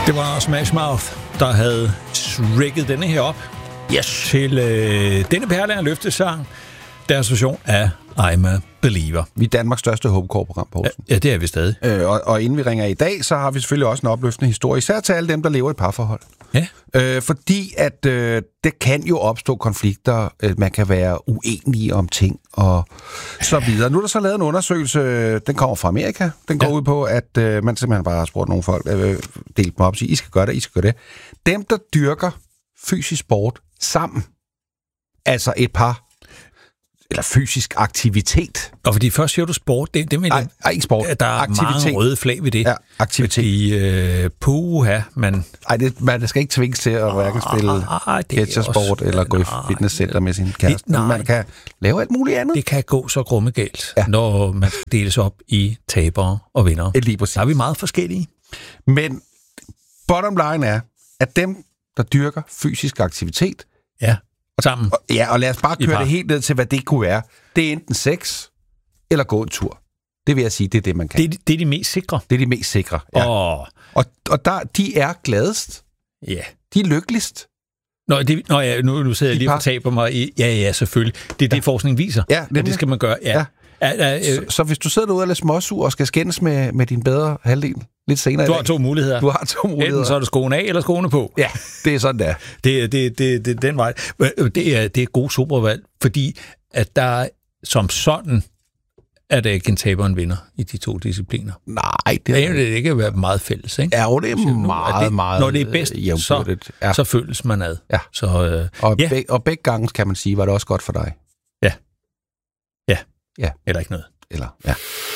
Det var Smash Mouth, der havde rigget denne her op til denne perle af løftesang, deres version af I'm a Believer. Vi er Danmarks største hopecore-program, Poulsen. Ja, det er vi stadig. Og inden vi ringer i dag, så har vi selvfølgelig også en opløftende historie, især til alle dem, der lever i parforhold. Ja. Fordi at det kan jo opstå konflikter, man kan være uenige om ting og så videre. Nu er der så lavet en undersøgelse, den kommer fra Amerika. Den går ud på, at man simpelthen bare har spurgt nogle folk, delt dem op og sige, I skal gøre det, I skal gøre det. Dem, der dyrker fysisk sport sammen, altså et par, eller fysisk aktivitet. Og fordi først siger du sport, det vil ikke sport. Der er aktivitet. Mange røde flag ved det. Ja, aktivitet. Fordi man skal ikke tvinges til at hverken spille catchersport eller gå i fitnesscenter med sin kæreste. Man kan lave alt muligt andet. Det kan gå så grummegalt, når man deles op i tabere og vindere. Lige præcis. Der er vi meget forskellige. Men bottom line er, at dem, der dyrker fysisk aktivitet, sammen. Og lad os bare køre det helt ned til, hvad det kunne være. Det er enten sex eller gå en tur. Det vil jeg sige, det er det, man kan. Det er de mest sikre. Det er de mest sikre, ja. Og der, de er gladest. Ja. De er lykkeligst. Nu sidder jeg lige og taber mig i... Ja, selvfølgelig. Det er det, forskning viser. Ja, det skal man gøre. Ja. Så hvis du sidder derude og lader småsur og skal skændes med din bedre halvdel lidt senere... Du har to muligheder. Enten så er det skoene af, eller skoene på. Ja, det er sådan, der. Det er den vej. Det er god supervalg, fordi at der som sådan er der ikke en taber og en vinder i de to discipliner. Nej, det kan være meget fælles, ikke? Ja, det er meget når det er bedst, så føles man ad. Ja. Så, og begge gange, kan man sige, var det også godt for dig. Ja. Eller ikke noget. Eller, ja.